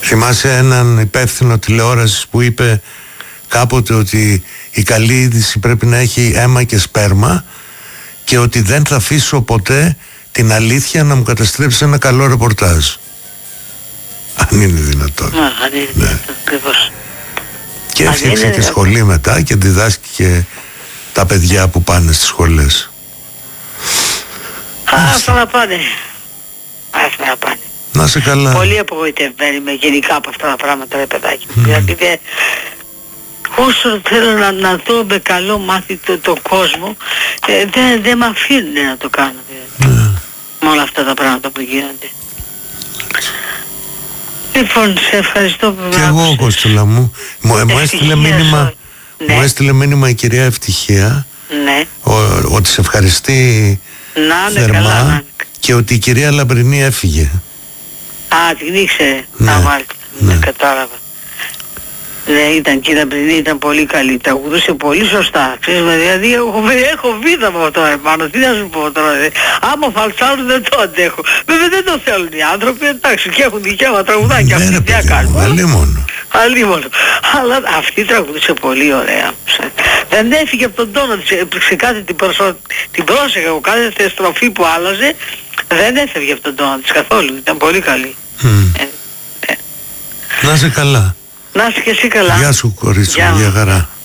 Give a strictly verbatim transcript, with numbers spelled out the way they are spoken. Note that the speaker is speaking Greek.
Θυμάσαι έναν υπεύθυνο τηλεόρασης που είπε κάποτε ότι η καλή είδηση πρέπει να έχει αίμα και σπέρμα και ότι δεν θα αφήσω ποτέ την αλήθεια να μου καταστρέψει ένα καλό ρεπορτάζ. Αν είναι δυνατόν. Μα, αν είναι ναι. δυνατόν, ακριβώς. Και έφτιαξε και σχολή μετά και διδάσκει και τα παιδιά που πάνε στις σχολές. Αυτά να πάνε. Αυτά να πάνε. Να σε καλά. Πολύ απογοητευμένη με γενικά από αυτά τα πράγματα, ρε παιδάκι. Mm. Δηλαδή δεν... Όσο θέλω να, να δω με καλό μάτι το, το κόσμο, ε, δεν δε με αφήνουν να το κάνω. Δηλαδή. Mm. Με όλα αυτά τα πράγματα που γίνονται. Λοιπόν, σε ευχαριστώ που με άκουσες. Και εγώ, Κωστούλα μου, μου, μου έστειλε μήνυμα, ναι. μου έστειλε μήνυμα η κυρία Ευτυχία, ναι. ο, ότι σε ευχαριστεί να, θερμά, καλά, να. Και ότι η κυρία Λαμπρινή έφυγε. Α, την ήξερε. Ναι. Α, μάλιστα. Ναι. Δεν κατάλαβα. Ναι, ήταν και η Λαμπρινή, ήταν πολύ καλή. Τραγουδούσε πολύ σωστά. Ξέρεις, δηλαδή έχω, έχω βίδα από αυτό, επάνω. Τι να σου πω τώρα. Δε. Άμα φαλσάρουν δεν το αντέχω. Βέβαια δεν το θέλουν οι άνθρωποι, εντάξει, και έχουν δικαίωμα τραγουδάκια. Αυτοί τι να κάνουν. Αλλήμον. Αλλήμον. Αλλά αυτή τραγουδούσε πολύ ωραία. Δεν έφυγε από τον τόνο της. Σε κάθε την, προσω... την πρόσεχα από κάθε στροφή που άλλαζε. Δεν έφευγε από τον τόνο της καθόλου. Ήταν πολύ καλή. Mm. Ε, ε. Να είσαι καλά. Να είσαι και εσύ καλά. Γεια σου κορίτσι μου, γεια χαρά.